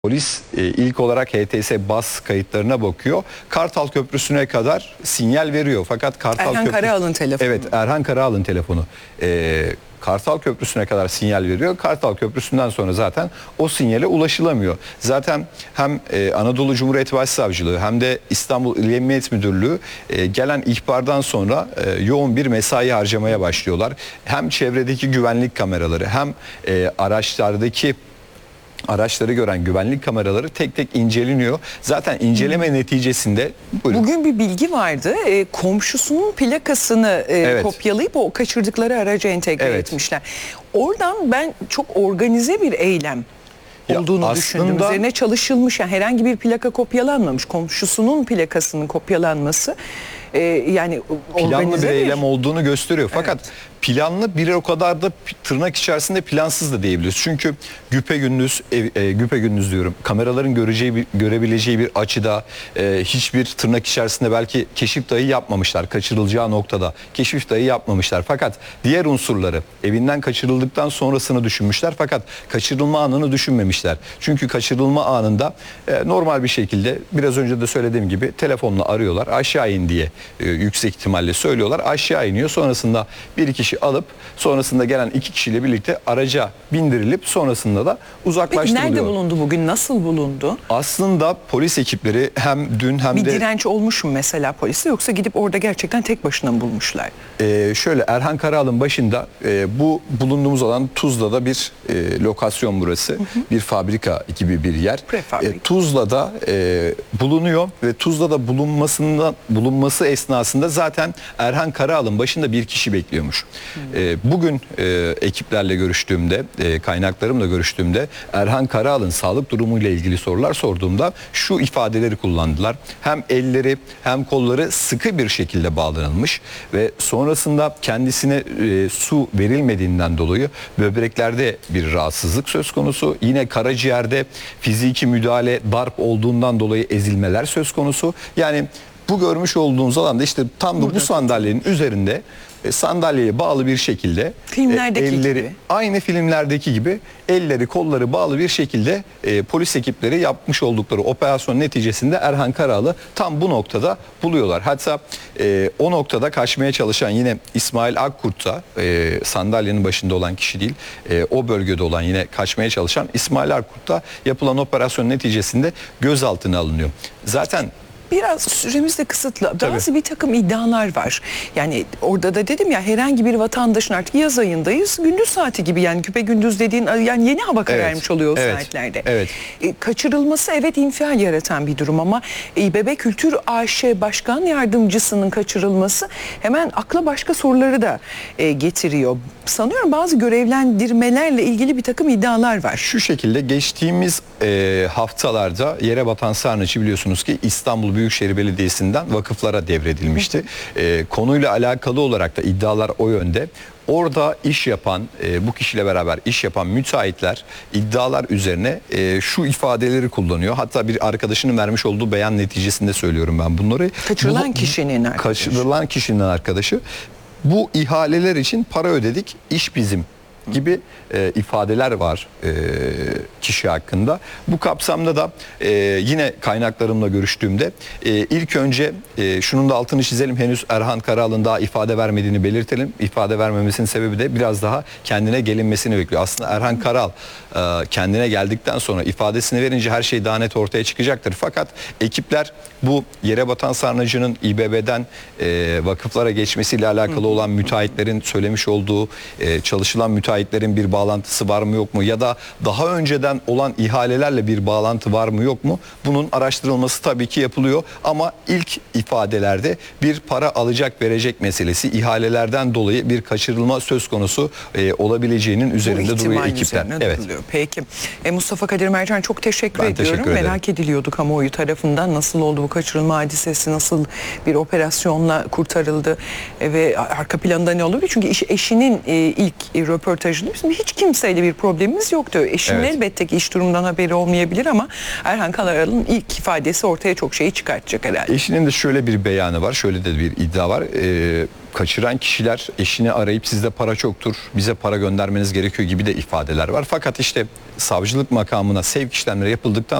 Polis ilk olarak HTS bas kayıtlarına bakıyor. Kartal Köprüsü'ne kadar sinyal veriyor. Fakat Erhan Karaağlı'nın telefonu. Evet, Erhan Karaağlı'nın telefonu. Kartal Köprüsü'ne kadar sinyal veriyor. Kartal Köprüsü'nden sonra zaten o sinyale ulaşılamıyor. Zaten hem Anadolu Cumhuriyet Başsavcılığı hem de İstanbul İl Emniyet Müdürlüğü gelen ihbardan sonra yoğun bir mesai harcamaya başlıyorlar. Hem çevredeki güvenlik kameraları hem araçları gören güvenlik kameraları tek tek inceleniyor. Zaten inceleme neticesinde... Buyurun. Bugün bir bilgi vardı. Komşusunun plakasını kopyalayıp o kaçırdıkları araca entegre etmişler. Oradan ben çok organize bir eylem olduğunu düşündüm. Üzerine çalışılmış. Yani herhangi bir plaka kopyalanmamış. Komşusunun plakasının kopyalanması yani planlı bir eylem olduğunu gösteriyor. Fakat planlı bir o kadar da tırnak içerisinde plansız da diyebiliriz. Çünkü güpegündüz diyorum. Kameraların görebileceği bir açıda hiçbir tırnak içerisinde belki keşif dahi yapmamışlar. Kaçırılacağı noktada keşif dahi yapmamışlar. Fakat diğer unsurları evinden kaçırıldıktan sonrasını düşünmüşler. Fakat kaçırılma anını düşünmemişler. Çünkü kaçırılma anında normal bir şekilde biraz önce de söylediğim gibi telefonla arıyorlar. Aşağı in diye yüksek ihtimalle söylüyorlar. Aşağı iniyor. Sonrasında bir kişi alıp sonrasında gelen iki kişiyle birlikte araca bindirilip sonrasında da uzaklaştırılıyor. Peki nerede bulundu bugün? Nasıl bulundu? Aslında polis ekipleri hem dün hem de... Bir direnç olmuş mu mesela polisi, yoksa gidip orada gerçekten tek başına mı bulmuşlar? Şöyle, Erhan Karaağlı'nın başında bu bulunduğumuz alan Tuzla'da bir lokasyon burası. Bir fabrika gibi bir yer. Tuzla'da bulunuyor ve Tuzla'da bulunması esnasında zaten Erhan Karaağlı'nın başında bir kişi bekliyormuş. Bugün ekiplerle görüştüğümde, kaynaklarımla görüştüğümde Erhan Karaağlı'nın sağlık durumuyla ilgili sorular sorduğumda şu ifadeleri kullandılar. Hem elleri hem kolları sıkı bir şekilde bağlanılmış ve sonrasında kendisine su verilmediğinden dolayı böbreklerde bir rahatsızlık söz konusu. Yine karaciğerde fiziki müdahale, darp olduğundan dolayı ezilmeler söz konusu. Yani bu görmüş olduğunuz alanda işte tam da bu sandalyenin üzerinde sandalyeye bağlı bir şekilde aynı filmlerdeki gibi elleri kolları bağlı bir şekilde polis ekipleri yapmış oldukları operasyon neticesinde Erhan Karaağlı tam bu noktada buluyorlar. Hatta o noktada kaçmaya çalışan yine İsmail Akkurt da sandalyenin başında olan kişi değil, o bölgede olan yine kaçmaya çalışan İsmail Akkurt da yapılan operasyon neticesinde gözaltına alınıyor. Zaten biraz süremiz de kısıtlı. Bazı bir takım iddialar var. Yani orada da dedim ya, herhangi bir vatandaşın, artık yaz ayındayız, gündüz saati gibi, yani gündüz dediğin yani yeni hava kararmış oluyor o saatlerde. Kaçırılması infial yaratan bir durum ama İBB Kültür AŞ Başkan Yardımcısının kaçırılması hemen akla başka soruları da getiriyor. Sanıyorum bazı görevlendirmelerle ilgili bir takım iddialar var. Şu şekilde, geçtiğimiz haftalarda Yerebatan Sarnıcı biliyorsunuz ki İstanbul Büyükşehir Belediyesi'nden vakıflara devredilmişti. Konuyla alakalı olarak da iddialar o yönde. Orada iş yapan, bu kişiyle beraber iş yapan müteahhitler iddialar üzerine şu ifadeleri kullanıyor. Hatta bir arkadaşının vermiş olduğu beyan neticesinde söylüyorum ben bunları. Kaçırılan kişinin arkadaşı. Bu ihaleler için para ödedik, iş bizim gibi ifadeler var kişi hakkında. Bu kapsamda da yine kaynaklarımla görüştüğümde ilk önce şunun da altını çizelim, henüz Erhan Karaağlı'nın daha ifade vermediğini belirtelim. İfade vermemesinin sebebi de biraz daha kendine gelinmesini bekliyor. Aslında Erhan Karaağlı kendine geldikten sonra ifadesini verince her şey daha net ortaya çıkacaktır. Fakat ekipler bu Yerebatan Sarnıcı'nın İBB'den vakıflara geçmesiyle alakalı olan müteahhitlerin söylemiş olduğu, çalışılan müteahhitlerin bir bağlantısı var mı yok mu, ya da daha önceden olan ihalelerle bir bağlantı var mı yok mu, bunun araştırılması tabii ki yapılıyor. Ama ilk ifadelerde bir para alacak verecek meselesi, ihalelerden dolayı bir kaçırılma söz konusu olabileceğinin üzerinde duruyor ekipler. Peki. Mustafa Kadir Mercan, çok teşekkür ediyorum. Merak ediliyordu kamuoyu tarafından, nasıl oldu bu kaçırılma hadisesi, nasıl bir operasyonla kurtarıldı ve arka planda ne olabilir? Çünkü eşinin ilk röportajı röportajında bizim hiç kimseyle bir problemimiz yoktu. Eşinin elbette ki iş durumundan haberi olmayabilir ama Erhan Karayal'ın ilk ifadesi ortaya çok şeyi çıkartacak herhalde. Eşinin de şöyle bir beyanı var, şöyle de bir iddia var. Kaçıran kişiler eşini arayıp sizde para çoktur, bize para göndermeniz gerekiyor gibi de ifadeler var. Fakat işte savcılık makamına sevk işlemleri yapıldıktan